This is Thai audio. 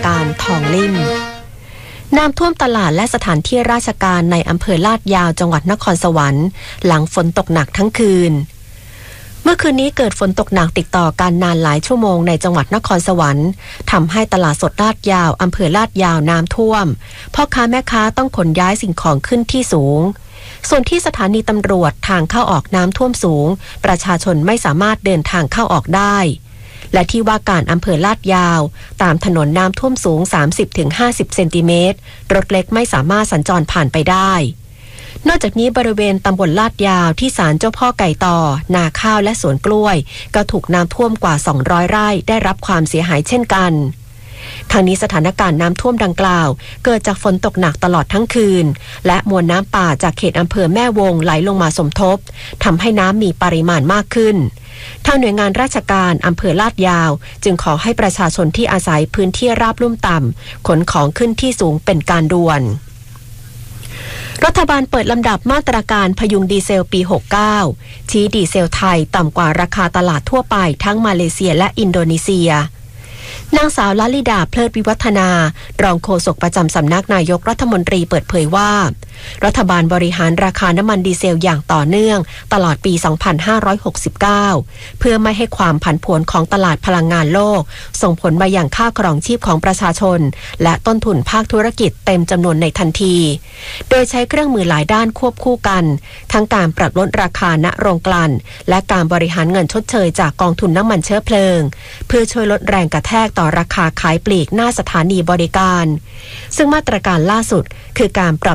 การทองลิ่มน้ำท่วมตลาดและสถานที่ราชการในอำเภอลาดยาวจังหวัดนครสวรรค์หลังฝนตกหนักทั้งคืนเมื่อคืนนี้เกิดฝนตกหนักติดต่อกันนานหลายชั่วโมงในจังหวัดนครสวรรค์ทำให้ตลาดสดลาดยาวอำเภอลาดยาวน้ำท่วมพ่อค้าแม่ค้าต้องขนย้ายสิ่งของขึ้นที่สูงส่วนที่สถานีตำรวจทางเข้าออกน้ำท่วมสูงประชาชนไม่สามารถเดินทางเข้าออกได้และที่ว่าการอำเภอลาดยาวตามถนนน้ำท่วมสูง 30-50 เซนติเมตรรถเล็กไม่สามารถสัญจรผ่านไปได้นอกจากนี้บริเวณตำบลลาดยาวที่ศาลเจ้าพ่อไก่ต่อนาข้าวและสวนกล้วยก็ถูกน้ำท่วมกว่า200ไร่ได้รับความเสียหายเช่นกันทางนี้สถานการณ์น้ำท่วมดังกล่าวเกิดจากฝนตกหนักตลอดทั้งคืนและมวลน้ำป่าจากเขตอำเภอแม่วงไหลลงมาสมทบทำให้น้ำมีปริมาณมากขึ้นทางหน่วยงานราชการอำเภอลาดยาวจึงขอให้ประชาชนที่อาศัยพื้นที่ราบลุ่มต่ำขนของขึ้นที่สูงเป็นการด่วนรัฐบาลเปิดลำดับมาตรการพยุงดีเซลปี 69 ชี้ดีเซลไทยต่ำกว่าราคาตลาดทั่วไปทั้งมาเลเซียและอินโดนีเซียนางสาวลลิดาเพลิดวิวัฒนารองโฆษกประจำสำนักนายกรัฐมนตรีเปิดเผยว่ารัฐบาลบริหารราคาน้ำมันดีเซลอย่างต่อเนื่องตลอดปี 2569 เพื่อไม่ให้ความผันผวนของตลาดพลังงานโลกส่งผลมาอย่างค่าครองชีพของประชาชนและต้นทุนภาคธุรกิจเต็มจำนวนในทันทีโดยใช้เครื่องมือหลายด้านควบคู่กันทั้งการปรับลดราคาณโรงกลั่นและการบริหารเงินชดเชยจากกองทุนน้ำมันเชื้อเพลิงเพื่อช่วยลดแรงกระแทกต่อราคาขายปลีกหน้าสถานีบริการซึ่งมาตรการล่าสุดคือการปรับ